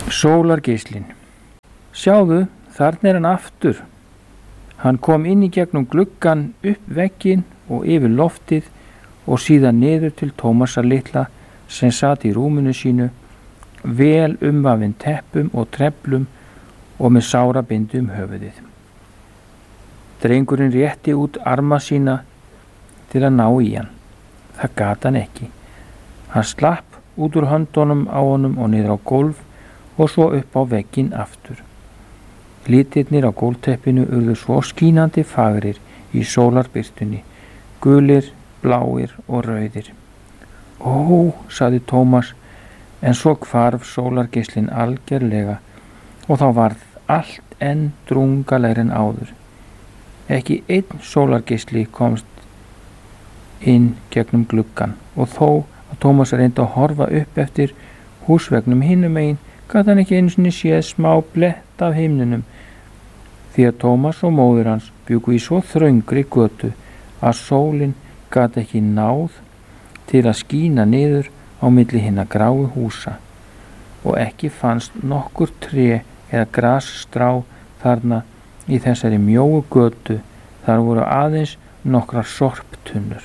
Sólargeislinn. Sjáðu, þarna hann aftur. Hann kom inn í gegnum gluggann, upp vegginn og yfir loftið og síðan niður til Tómasar litla sem sat í rúminu sínu, vel umvafinn teppum og treflum og með sárabindi höfuðið. Drengurinn rétti út arma sína til að ná í hann. Það gat hann ekki. Hann slapp út úr höndunum á honum og niður á gólf og svo upp á vegginn aftur. Litirnir á gólfteppinu urðu svo skínandi fagrir í sólarbirtunni, gulir, bláir og rauðir. Ó, sagði Tómas, en svo hvarf sólargeislinn algerlega og þá varð allt enn drungalegri en áður. Ekki einn sólargeisli komst inn gegnum gluggann og þó að Tómas reyndi að horfa upp eftir húsveggnum hinum megin gat hann ekki einu sinni séð smá blett af himninum því að Tómas og móðir hans bjuggu í svo þröngri götu að sólin gat ekki náð til að skína niður á milli hinna gráu húsa og ekki fannst nokkur tré eða grasstrá þarna í þessari mjóu götu. Þar voru aðeins nokkrar sorptunnur.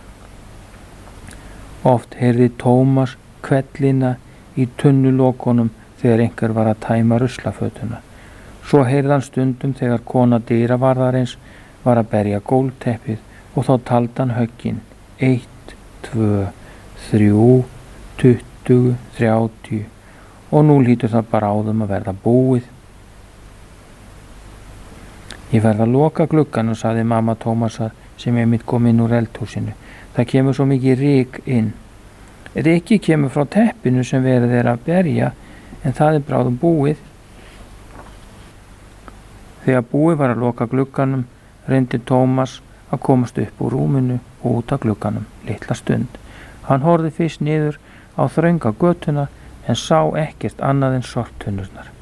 Oft heyrði Tómas hvellina í tunnulokunum þegar einhver var að tæma ruslafötuna. Svo heyrði hann stundum þegar kona dyravarðarins var að berja gólfteppið og þá taldi hann höggin. 1, 2, 3, 20, 30 og nú lítur það bara áðum að verða búið. Ég verð að loka glugganum, sagði mamma Tómasar sem einmitt kom inn úr eldhúsinu. Það kemur svo mikið ryk inn. Ryki kemur frá teppinu sem verið að berja en það bráðum búið. Þegar búið var að loka glugganum reyndi Tómas að komast upp úr rúminu og út af glugganum litla stund. Hann horfði fyrst niður á þrönga götuna en sá ekkert annað en sorptunnurnar.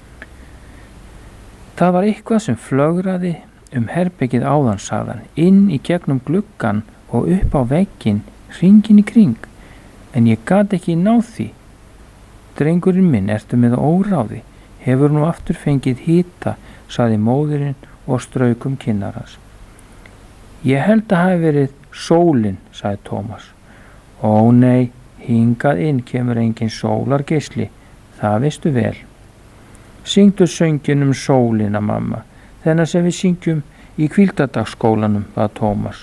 Það var eitthvað sem flögraði herbergið áðan, sagði hann, inn í gegnum gluggann og upp á vegginn, hringinn í kring, en ég gat ekki náð því. Drengurinn minn, ertu með óráði, hefur nú aftur fengið hita, sagði móðirinn og strauk kinnar hans. Ég held að hafi verið sólin, sagði Tómas. Ó nei, hingað inn kemur engin sólargeisli, það veistu vel. Syngdu söngin sólina, mamma, þennan sem við syngjum í hvíldadagsskólanum, bað Tómas.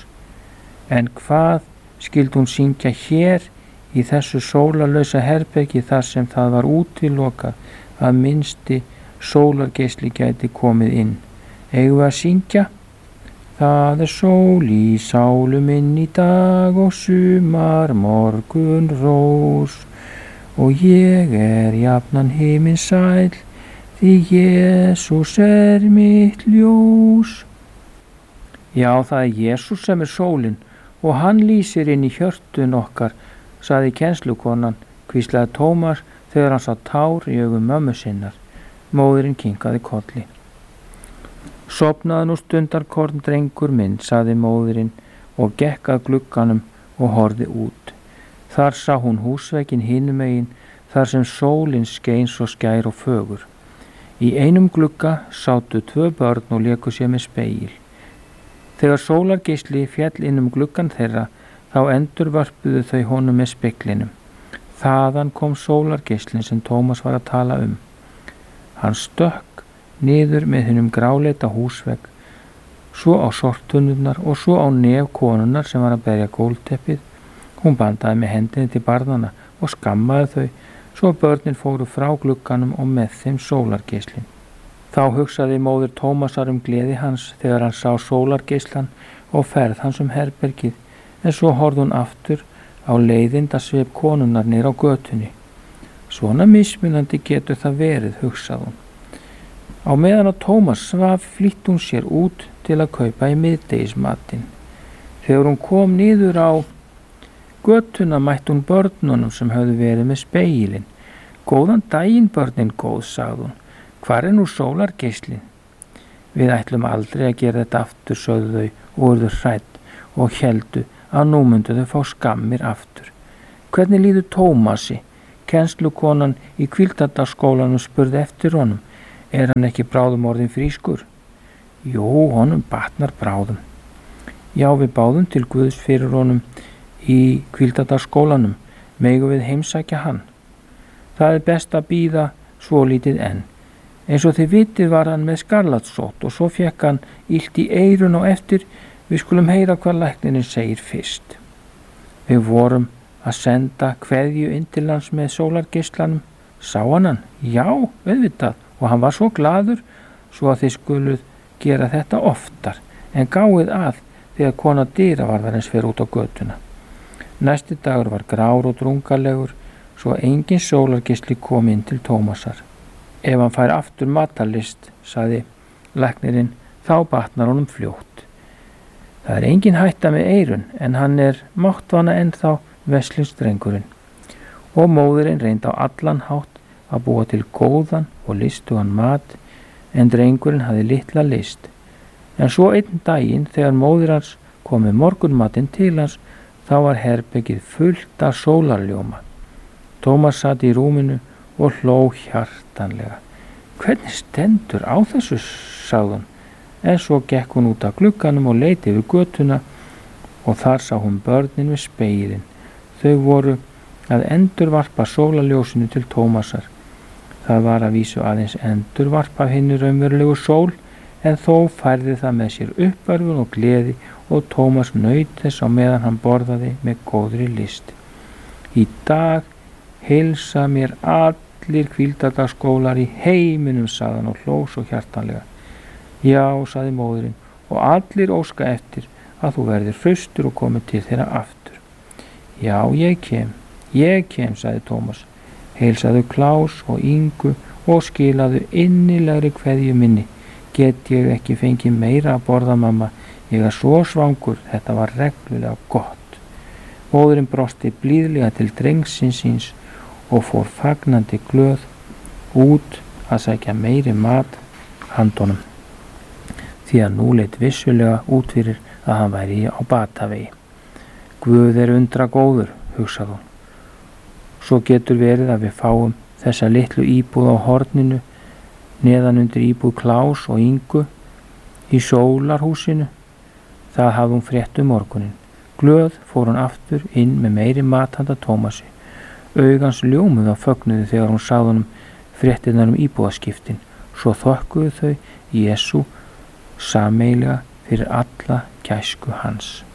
En hvað skyldi hún syngja hér í þessu sólarlausa herbergi þar sem það var útilokað að minnsti sólargeisli gæti komið inn? Eigum við að syngja? Það sól í sálu minn í dag og sumar morgun rós og ég jafnan himinn sæll því Jesús mitt ljós. Já, það Jesús sem sólin og hann lýsir inn í hjörtun okkar, sagði kennslukonan, hvíslaði Tómas þegar hann sá tár í augum mömmu sinnar. Móðirinn kinkaði kolli. Sofnaði nú stundarkorn, drengur minn, sagði móðirinn og gekk að glugganum og horfði út. Þar sá hún húsvegginn hinum megin, þar sem sólin skein svo skær og fögur. Í einum glugga sátu 2 börn og léku sér með spegil. Þegar sólargeisli féll inn gluggan þeirra, þá endurvörpuðu þau honum með speglinum. Þaðan kom sólargeislinn sem Tómas var að tala um. Hann stökk niður með hinum gráleita húsvegg, svo á sorptunnurnar og svo á nef konunnar sem var að berja gólfteppið. Hún bandaði með hendinni til barnanna og skammaði þau, svo börnin fóru frá glugganum og með þeim sólargeislinn. Þá hugsaði móðir Tómasar gleði hans þegar hann sá sólargeislan og ferð hans herbergið, en svo horfði hún aftur á leiðindasvip konunnar niður á götunni. Svona mismunandi getur það verið, hugsaði hún. Á meðan að Tómas svaf flýtti hún sér út til að kaupa í miðdegismatinn. Þegar hún kom niður á götuna mætti hún börnunum sem höfðu verið með spegilinn. Góðan daginn, börnin góð, sagði hún. Hvar nú sólargeislinn? Við ætlum aldrei að gera þetta aftur, sögðu þau og urðu hrædd og héldu að nú myndu þau fá skammir aftur. Hvernig líður Tómasi? Kennslukonan í Hvíldardalsskólanum spurði eftir honum. Er hann ekki bráðum orðinn frískur? Jú, honum batnar bráðum. Já, við báðum til Guðs fyrir honum í Hvíldardalsskólanum. Megum við heimsækja hann? Það er best að bíða svolítið enn. Eins og þið vitið var hann með skarlatsótt og svo fekk hann illt í eyrun á eftir. Við skulum heyra hvað læknirinn segir fyrst. Við vorum að senda kveðju inn til hans með sólargeislanum. Sá hann? Já, auðvitað, og hann var svo glaður svo að þið skuluð gera þetta oftar, en gáið að þegar kona dyravarðarins fer út á götuna. Næsti dagur var grár og drungalegur svo að engin sólargeisli kom inn til Tómasar. Ef hann fær aftur matarlyst, sagði læknirinn, þá batnar honum fljótt. Það er engin hætta með eyrun, en hann er máttvana ennþá veslingsdrengurinn. Og móðirinn reyndi á allan hátt að búa til góðan og lystugan mat, en drengurinn hafði litla lyst. En svo einn daginn þegar móðir hans kom með morgunmatinn til hans, þá var herbergið fullt af sólarljóma. Tómas sat í rúminu og hló hjartanlega. Hvernig stendur á þessu, sagði hann, en svo gekk hún út af glugganum og leit yfir götuna og þar sá hún börnin við spegilinn. Þau voru að endurvarpa sólarljósinu til Tómasar. Það var að vísu aðeins endurvarp af hinni raunverulegu sól, en þó færði það með sér uppörfun og gleði og Tómas naut þess á meðan hann borðaði með góðri lyst. Í dag heilsa mér allir Hvíldardalsskólar í heiminum, sagði hann og hló svo hjartanlega. Já, sagði móðirinn, og allir óska eftir að þú verðir hraustur og komið til þeirra aftur. Já, ég kem, sagði Tómas. Heilsaðu Klaus og Ingu og skilaðu innilegri kveðju minni. Get ég ekki fengið meira að borða, mamma? Ég er svo svangur, þetta var reglulega gott. Móðirinn brosti blíðlega til drengsins síns og fór fagnandi glöð út að sækja meiri mat handonum, því að nú leit vissulega út fyrir að hann væri á batavegi. Guð er undra góður, hugsaði hún. Svo getur verið að við fáum þessa litlu íbúð á horninu neðan undir íbúð Klaus og Ingu í sólarhúsinu. Það hafði hún frétt morguninn. Glöð fór hún aftur inn með meiri mat handa Tómasi. Augans ljómuðu á fögnuðu þegar hún sagði honum fréttirnar íbúðaskiptin. Svo þökkuðu þau Jesú sameiginlega fyrir alla gæsku hans.